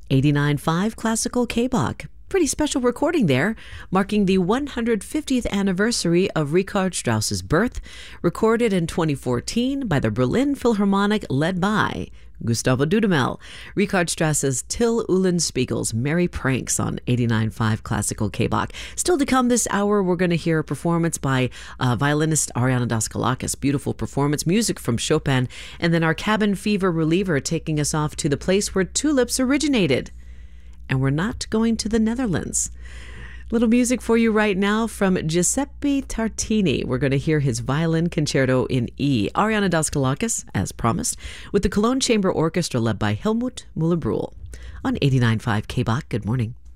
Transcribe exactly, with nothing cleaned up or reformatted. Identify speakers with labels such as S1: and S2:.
S1: eighty-nine point five Classical K-Bach. Pretty special recording there, marking the one hundred fiftieth anniversary of Richard Strauss's birth, recorded in twenty fourteen by the Berlin Philharmonic led by Gustavo Dudamel. Richard Strauss's Till Eulenspiegel's Merry Pranks on eighty-nine point five Classical K-Bach. Still to come this hour, we're going to hear a performance by uh, violinist Ariana Daskalakis. Beautiful performance, music from Chopin, and then our cabin fever reliever taking us off to the place where tulips originated. And we're not going to the Netherlands. Little music for you right now from Giuseppe Tartini. We're going to hear his violin concerto in E. Ariana Daskalakis, as promised, with the Cologne Chamber Orchestra led by Helmut Müller-Brühl. On eighty-nine point five K-Bach, good morning.